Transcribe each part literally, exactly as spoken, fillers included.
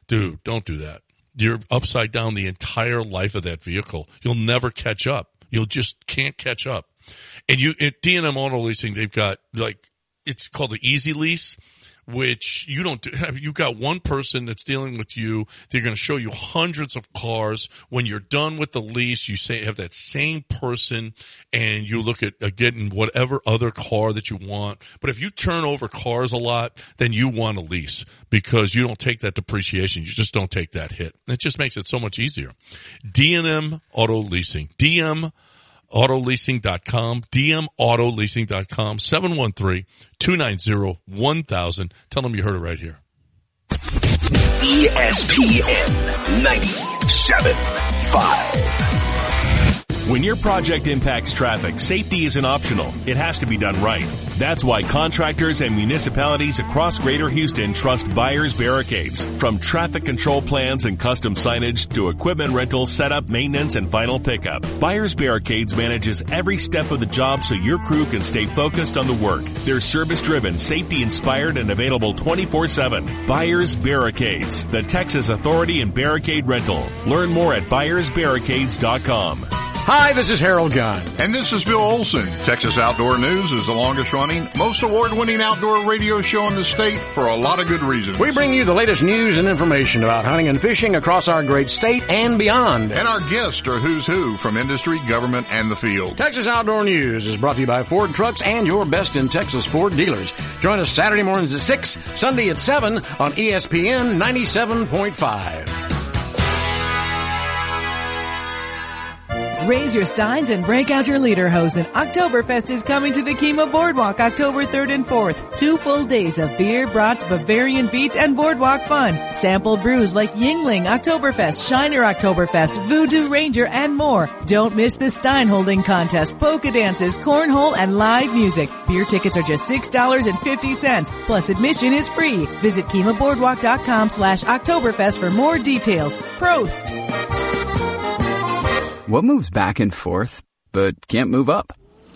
dude, don't do that. You're upside down the entire life of that vehicle. You'll never catch up. You'll just can't catch up. And you, at D and M Auto Leasing, they've got like, it's called the Easy Lease, which you don't do. You've got one person that's dealing with you. They're going to show you hundreds of cars. When you're done with the lease, you say have that same person, and you look at uh, getting whatever other car that you want. But if you turn over cars a lot, then you want a lease because you don't take that depreciation. You just don't take that hit. It just makes it so much easier. D and M Auto Leasing. D M auto leasing dot com, D M auto leasing dot com, seven one three, two nine zero, one thousand. Tell them you heard it right here. E S P N ninety-seven point five. When your project impacts traffic, safety isn't optional. It has to be done right. That's why contractors and municipalities across Greater Houston trust Buyers Barricades. From traffic control plans and custom signage to equipment rental, setup, maintenance, and final pickup, Buyers Barricades manages every step of the job so your crew can stay focused on the work. They're service-driven, safety-inspired, and available twenty-four seven. Buyers Barricades, the Texas authority in barricade rental. Learn more at buyers barricades dot com. Hi, this is Harold Gunn. And this is Bill Olson. Texas Outdoor News is the longest running, most award-winning outdoor radio show in the state for a lot of good reasons. We bring you the latest news and information about hunting and fishing across our great state and beyond. And our guests are who's who from industry, government, and the field. Texas Outdoor News is brought to you by Ford Trucks and your best in Texas Ford dealers. Join us Saturday mornings at six, Sunday at seven on E S P N ninety-seven point five. Raise your steins and break out your lederhosen. Oktoberfest is coming to the Kima Boardwalk October third and fourth. Two full days of beer, brats, Bavarian beats, and boardwalk fun. Sample brews like Yingling Oktoberfest, Shiner Oktoberfest, Voodoo Ranger, and more. Don't miss the stein holding contest, polka dances, cornhole, and live music. Beer tickets are just six dollars and fifty cents. Plus admission is free. Visit Kima Boardwalk dot com slash Oktoberfest for more details. Prost! What moves back and forth, but can't move up?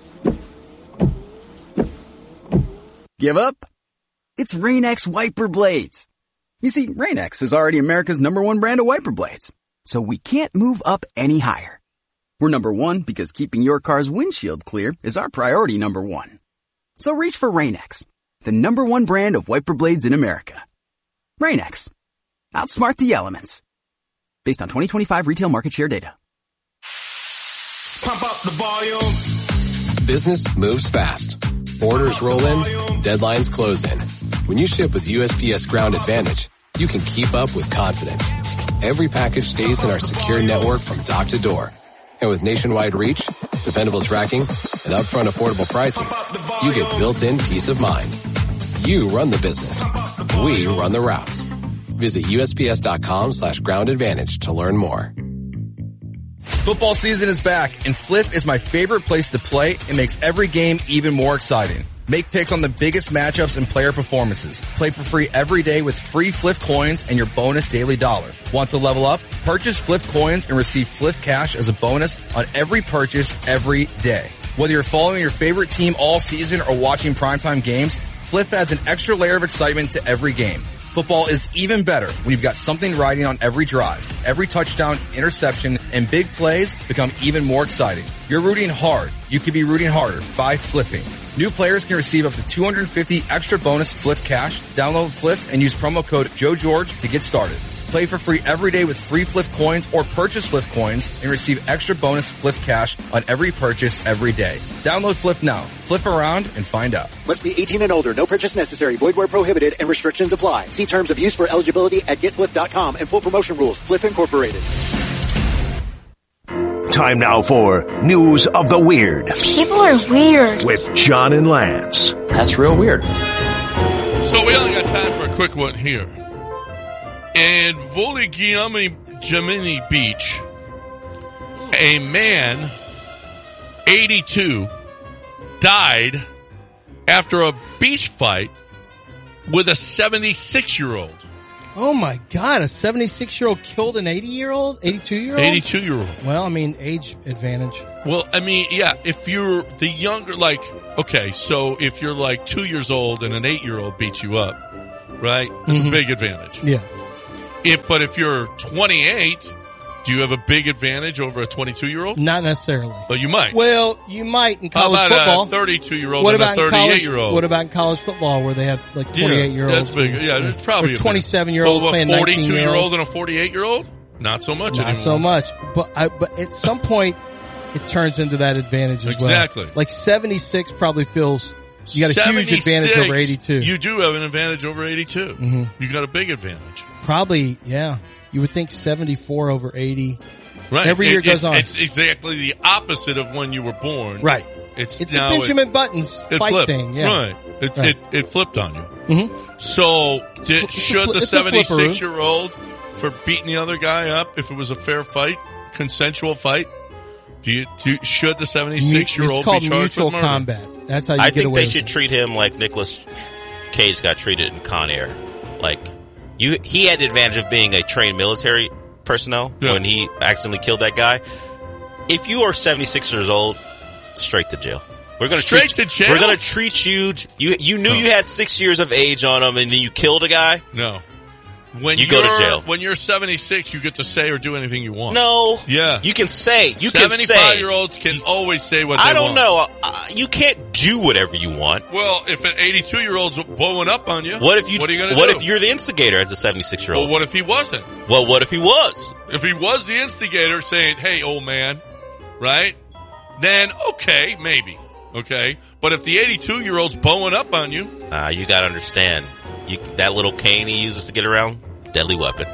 Give up? It's Rain-X wiper blades. You see, Rain-X is already America's number one brand of wiper blades, so we can't move up any higher. We're number one because keeping your car's windshield clear is our priority number one. So reach for Rain-X, the number one brand of wiper blades in America. Rain-X. Outsmart the elements. Based on twenty twenty-five retail market share data. Pump up the volume. Business moves fast. Orders roll in, deadlines close in. When you ship with U S P S Ground Advantage, you can keep up with confidence. Every package stays in our secure network from dock to door. And with nationwide reach, dependable tracking, and upfront affordable pricing, you get built-in peace of mind. You run the business. We run the routes. Visit U S P S dot com slash ground advantage to learn more. Football season is back, and Flip is my favorite place to play. It makes every game even more exciting. Make picks on the biggest matchups and player performances. Play for free every day with free Flip coins and your bonus daily dollar. Want to level up? Purchase Flip coins and receive Flip cash as a bonus on every purchase every day. Whether you're following your favorite team all season or watching primetime games, Flip adds an extra layer of excitement to every game. Football is even better when you've got something riding on every drive. Every touchdown, interception, and big plays become even more exciting. You're rooting hard. You could be rooting harder by flipping. New players can receive up to two hundred fifty extra bonus Flip cash. Download Flip and use promo code Joe George to get started. Play for free every day with free Flip coins or purchase Flip coins and receive extra bonus Flip cash on every purchase every day. Download Flip now. Flip around and find out. Must be eighteen and older. No purchase necessary. Void where prohibited and restrictions apply. See terms of use for eligibility at get flip dot com and full promotion rules. Flip Incorporated. Time now for News of the Weird. People are weird. With John and Lance. That's real weird. So we only got time for a quick one here. In Voligiamini Beach, a man, eighty-two, died after a beach fight with a seventy-six-year-old. Oh, my God. A seventy-six-year-old killed an eighty-year-old? eighty-two-year-old? eighty-two-year-old. Well, I mean, age advantage. Well, I mean, yeah, if you're the younger, like, okay, so if you're like two years old and an eight-year-old beats you up, right? That's mm-hmm. a big advantage. Yeah. If, but if you're twenty-eight, do you have a big advantage over a twenty-two-year-old? Not necessarily. But you might. Well, you might in college How about football. a thirty-two-year-old What and about a in college? thirty-eight-year-old? What about in college football where they have like twenty-eight-year-olds? Yeah, that's big. Yeah, there's probably or a twenty-seven-year-olds well, playing a forty-two-year-old nineteen-year-olds. and a forty-eight-year-old? Not so much Not anymore. so much. But I, but at some point, it turns into that advantage as well. Exactly. Like seventy-six probably feels you got a huge advantage over eighty-two. You do have an advantage over eighty-two. Mm-hmm. You got a big advantage. Probably, yeah. You would think seventy-four over eighty. Right. Every year it, goes it's, on. It's exactly the opposite of when you were born. Right. It's It's now a Benjamin it, Button's it fight flipped. thing. Yeah. Right. It, Right. It, it flipped on you. Mm-hmm. So did, It's a should fli- the it's a flipperoo. seventy-six-year-old for beating the other guy up, if it was a fair fight, consensual fight, do you, do, should the seventy-six-year-old It's called be charged mutual with murder? combat. That's how you I get think away they with should it. treat him like Nicolas Cage got treated in Con Air. Like, you, he had the advantage of being a trained military personnel Yeah. when he accidentally killed that guy. If you are seventy-six years old, straight to jail. We're gonna Straight treat, to jail? We're gonna treat you. You you knew No. you had six years of age on him, and then you killed a guy. No. When You go to you're- jail. When you're seventy-six, you get to say or do anything you want. No. Yeah. You can say. You can say. seventy-five-year-olds can always say what they I don't want. know. Uh, you can't do whatever you want. Well, if an eighty-two-year-old's blowing up on you, What if you? What are you going to What do? if you're the instigator as a seventy-six-year-old? Well, what if he wasn't? Well, what if he was? If he was the instigator saying, hey, old man, right? Then, okay, maybe. Okay? But if the eighty-two-year-old's bowing up on you, Uh, you gotta understand. You, that little cane he uses to get around, deadly weapon.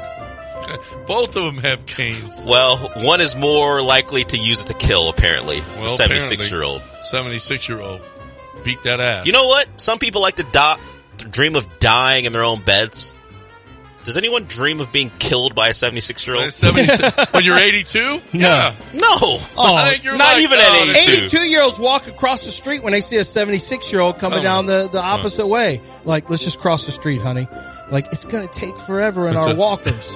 both of them have canes. Well, one is more likely to use it to kill, apparently. Well, seventy-six-year-old. seventy-six-year-old. Beat that ass. You know what? Some people like to die, dream of dying in their own beds. Does anyone dream of being killed by a seventy-six-year-old? seventy-six when you're eighty-two? Yeah. No. Oh, I think you're not like, even oh, at eighty-two. eighty-two-year-olds walk across the street when they see a seventy-six-year-old coming Come down on. the, the opposite way. Like, let's just cross the street, honey. Like, it's going to take forever in our walkers.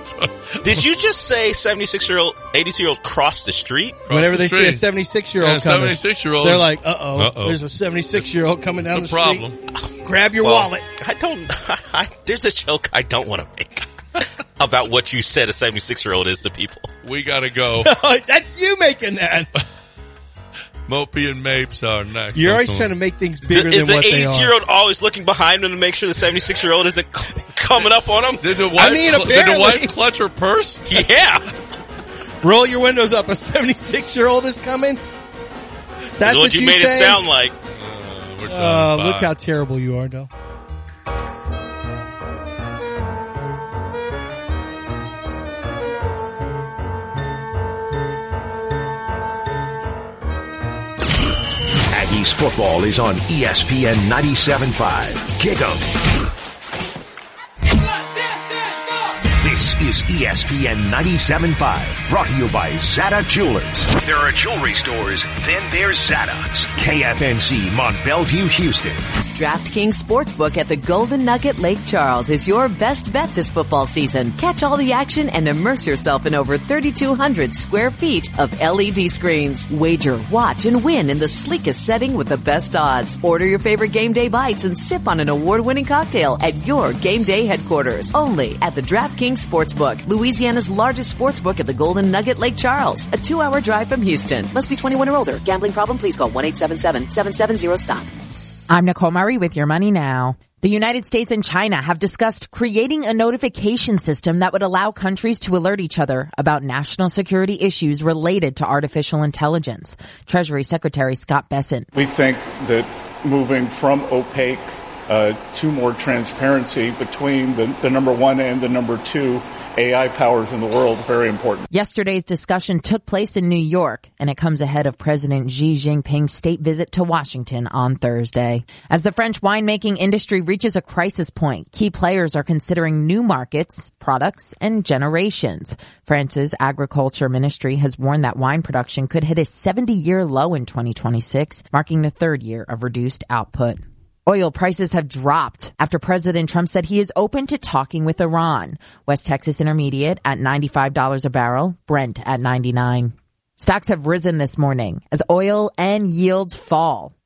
Did you just say seventy-six-year-old, eighty-two-year-old cross the street? Cross Whenever the they street. see a seventy-six-year-old Yeah, coming, seventy-six-year-old they're is- like, uh-oh, Uh-oh. there's a seventy-six-year-old coming down It's the a problem. street. Grab your Well, wallet. I don't, I, there's a joke I don't want to make about what you said a seventy-six-year-old is to people. We got to go. That's you making that. Mopey and Mapes are next. You're always trying to make things The, bigger is than the what they are. eighty-two-year-old always looking behind him to make sure the seventy-six-year-old isn't c- coming up on him? Did the wife, I mean, did the apparently- wife clutch her purse? Yeah. Roll your windows up. A seventy-six-year-old is coming? That's That's what, what you made say? it sound like. Uh, we're Oh, done. look Bye. how terrible you are, Del. Aggies football is on E S P N ninety-seven point five. Kick 'em. This is E S P N ninety-seven point five, brought to you by Zada Jewelers. There are jewelry stores, then there's Zada's. K F N C, Mont Bellevue, Houston. DraftKings Sportsbook at the Golden Nugget Lake Charles is your best bet this football season. Catch all the action and immerse yourself in over thirty-two hundred square feet of L E D screens. Wager, watch, and win in the sleekest setting with the best odds. Order your favorite game day bites and sip on an award-winning cocktail at your game day headquarters. Only at the DraftKings Sportsbook, Louisiana's largest sportsbook at the Golden Nugget Lake Charles. A two-hour drive from Houston. Must be twenty-one or older. Gambling problem? Please call one eight seven seven, seven seven zero, stop. I'm Nicole Murray with Your Money Now. The United States and China have discussed creating a notification system that would allow countries to alert each other about national security issues related to artificial intelligence. Treasury Secretary Scott Bessent. We think that moving from opaque uh, to more transparency between the, the number one and the number two A I powers in the world is very important. Yesterday's discussion took place in New York, and it comes ahead of President Xi Jinping's state visit to Washington on Thursday. As the French winemaking industry reaches a crisis point, key players are considering new markets, products, and generations. France's agriculture ministry has warned that wine production could hit a seventy-year low in twenty twenty-six, marking the third year of reduced output. Oil prices have dropped after President Trump said he is open to talking with Iran. West Texas Intermediate at ninety-five dollars a barrel, Brent at ninety-nine. Stocks have risen this morning as oil and yields fall.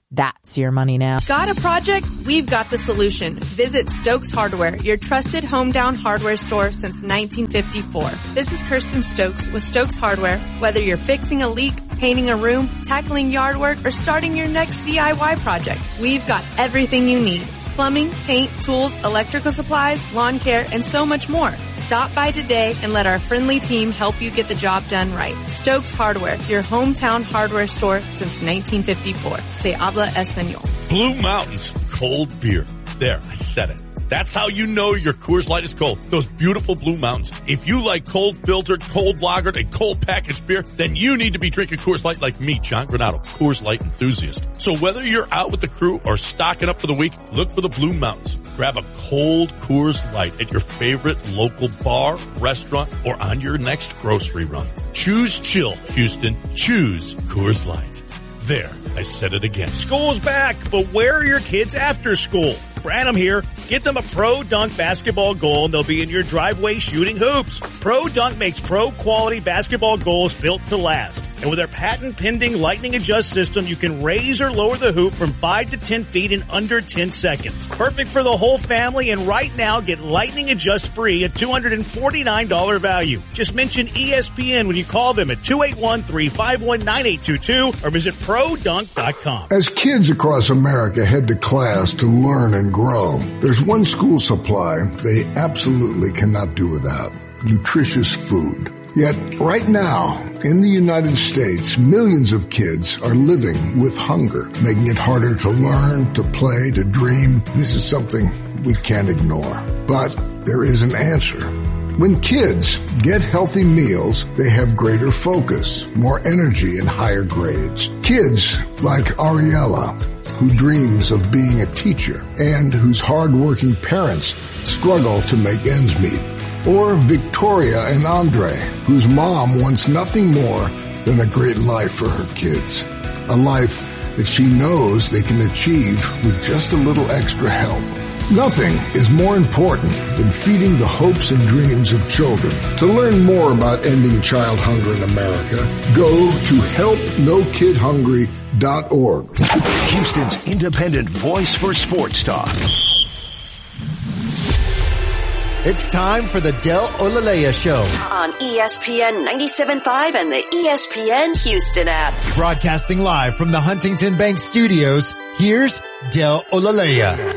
That's your money now. Got a project? We've got the solution. Visit Stokes Hardware, your trusted hometown hardware store since nineteen fifty-four. This is Kirsten Stokes with Stokes Hardware. Whether you're fixing a leak, painting a room, tackling yard work, or starting your next D I Y project, we've got everything you need. Plumbing, paint, tools, electrical supplies, lawn care, and so much more. Stop by today and let our friendly team help you get the job done right. Stokes Hardware, your hometown hardware store since nineteen fifty-four. Se habla español. Blue Mountains cold beer. There, I said it. That's how you know your Coors Light is cold. Those beautiful Blue Mountains. If you like cold filtered, cold lagered, and cold packaged beer, then you need to be drinking Coors Light like me, John Granato, Coors Light enthusiast. So whether you're out with the crew or stocking up for the week, look for the Blue Mountains. Grab a cold Coors Light at your favorite local bar, restaurant, or on your next grocery run. Choose chill, Houston. Choose Coors Light. There, I said it again. School's back, but where are your kids after school? Branham here. Get them a Pro Dunk basketball goal and they'll be in your driveway shooting hoops. Pro Dunk makes pro quality basketball goals built to last. And with their patent pending lightning adjust system, you can raise or lower the hoop from five to ten feet in under ten seconds. Perfect for the whole family, and right now get lightning adjust free at two hundred forty-nine dollars value. Just mention E S P N when you call them at two eight one, three five one, nine eight two two or visit pro dunk dot com. As kids across America head to class to learn and grow, there's one school supply they absolutely cannot do without: nutritious food. Yet, right now, in the United States, millions of kids are living with hunger, making it harder to learn, to play, to dream. This is something we can't ignore. But there is an answer. When kids get healthy meals, they have greater focus, more energy, and higher grades. Kids like Ariella, who dreams of being a teacher and whose hardworking parents struggle to make ends meet. Or Victoria and Andre, whose mom wants nothing more than a great life for her kids. A life that she knows they can achieve with just a little extra help. Nothing is more important than feeding the hopes and dreams of children. To learn more about ending child hunger in America, go to help no kid hungry dot org. Houston's independent voice for sports talk. It's time for the Del Olalea Show on E S P N ninety-seven point five and the E S P N Houston app. Broadcasting live from the Huntington Bank Studios, here's Del Olalea.